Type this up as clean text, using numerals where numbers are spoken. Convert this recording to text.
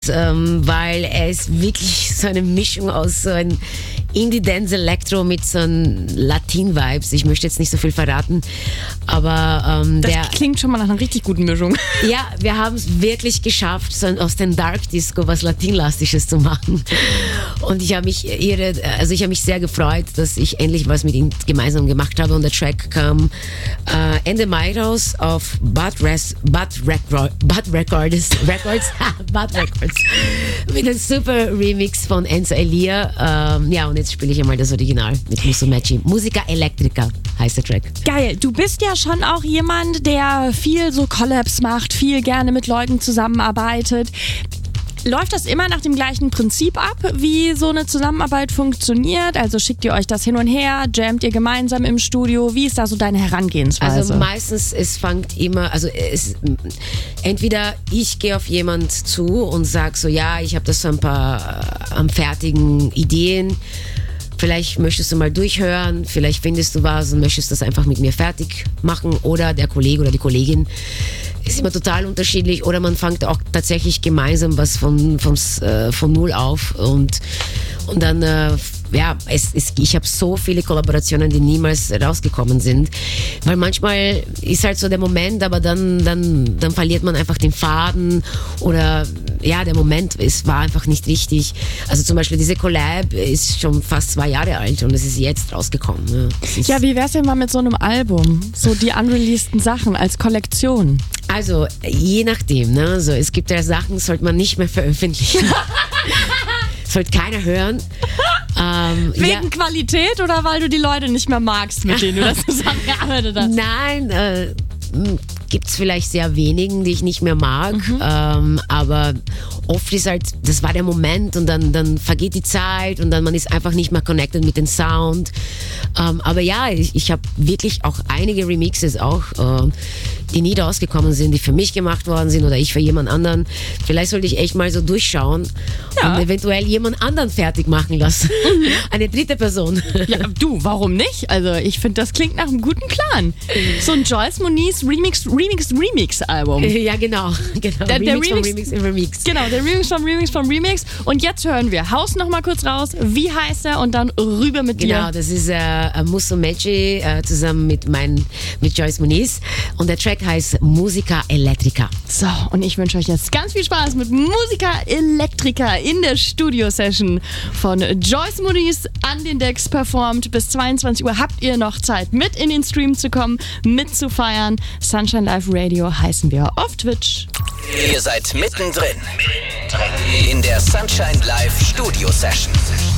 weil er ist wirklich so eine Mischung aus so ein Indie-Dance-Elektro mit so einem Latin-Vibes. Ich möchte jetzt nicht so viel verraten, aber das klingt schon mal nach einer richtig guten Mischung. Ja, wir haben es wirklich geschafft, so aus dem Dark Disco was Latinlastisches zu machen. Und ich habe mich sehr gefreut, dass ich endlich was mit ihm gemeinsam gemacht habe. Und der Track kam Ende Mai raus auf Bud Records mit einem super Remix von Enzo Elia. Und jetzt spiele ich einmal das Original mit Musumeci. Musica Electrica heißt der Track. Geil, du bist ja schon auch jemand, der viel so Collabs macht, viel gerne mit Leuten zusammenarbeitet. Läuft das immer nach dem gleichen Prinzip ab, wie so eine Zusammenarbeit funktioniert? Also schickt ihr euch das hin und her, jammt ihr gemeinsam im Studio? Wie ist da so deine Herangehensweise? Also meistens, entweder ich gehe auf jemand zu und sage so, ja, ich habe das so ein paar fertigen Ideen. Vielleicht möchtest du mal durchhören, vielleicht findest du was und möchtest das einfach mit mir fertig machen. Oder der Kollege oder die Kollegin. Ist immer total unterschiedlich. Oder man fängt auch tatsächlich gemeinsam was von Null auf. Und dann, ich habe so viele Kollaborationen, die niemals rausgekommen sind. Weil manchmal ist halt so der Moment, aber dann verliert man einfach den Faden. Oder der Moment war einfach nicht richtig. Also zum Beispiel diese Collab ist schon fast 2 Jahre alt und es ist jetzt rausgekommen. Ja, wie wär's denn mal mit so einem Album? So die unreleaseden Sachen als Kollektion? Also, je nachdem. Ne? Also, es gibt ja Sachen, sollte man nicht mehr veröffentlichen. Sollte keiner hören. Wegen Qualität oder weil du die Leute nicht mehr magst, mit denen du das zusammengearbeitet hast? Nein, gibt es vielleicht sehr wenigen, die ich nicht mehr mag. Aber oft ist halt, das war der Moment und dann vergeht die Zeit und dann man ist einfach nicht mehr connected mit dem Sound. Aber ja, ich habe wirklich auch einige Remixes auch, die nie rausgekommen sind, die für mich gemacht worden sind oder ich für jemand anderen. Vielleicht sollte ich echt mal so durchschauen und eventuell jemand anderen fertig machen lassen. Eine dritte Person. Ja, du, warum nicht? Also ich finde, das klingt nach einem guten Plan. So ein Joyce Moniz Remix-Album. Ja, genau. Der Remix vom Remix im Remix. Genau, der Remix vom Remix. Und jetzt hören wir. Haus noch mal kurz raus. Wie heißt er? Und dann rüber mit dir. Genau, das ist Musumeci zusammen mit Joyce Moniz. Und der Track heißt Musica Electrica. So, und ich wünsche euch jetzt ganz viel Spaß mit Musica Electrica in der Studio-Session von Joyce Moniz an den Decks performt. Bis 22 Uhr habt ihr noch Zeit, mit in den Stream zu kommen, mitzufeiern. Sunshine Live Radio heißen wir auf Twitch. Ihr seid mittendrin in der Sunshine Live Studio Session.